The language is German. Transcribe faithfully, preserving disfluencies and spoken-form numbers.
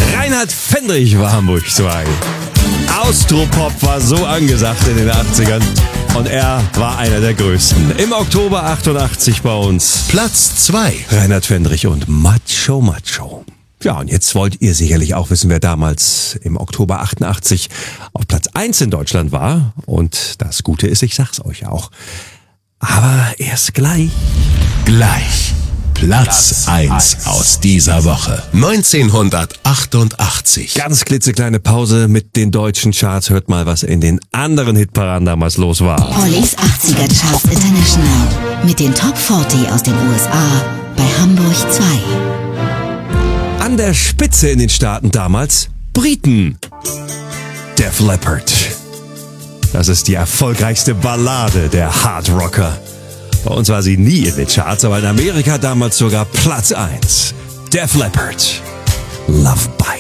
Reinhard Fendrich war Hamburg zwei. Austropop war so angesagt in den achtzigern und er war einer der größten. Im Oktober achtundachtzig bei uns Platz zwei. Reinhard Fendrich und Macho Macho. Ja, und jetzt wollt ihr sicherlich auch wissen, wer damals im Oktober achtundachtzig auf Platz eins in Deutschland war. Und das Gute ist, ich sag's euch auch. Aber erst gleich. Gleich. Platz eins aus dieser Woche. neunzehnhundertachtundachtzig. Ganz klitzekleine Pause mit den deutschen Charts. Hört mal, was in den anderen Hitparaden damals los war. Pollys achtziger Charts International. Mit den Top vierzig aus den U S A bei Hamburg zwei. An der Spitze in den Staaten damals Briten. Def Leppard. Das ist die erfolgreichste Ballade der Hard Rocker. Bei uns war sie nie in den Charts, aber in Amerika damals sogar Platz eins. Def Leppard. Love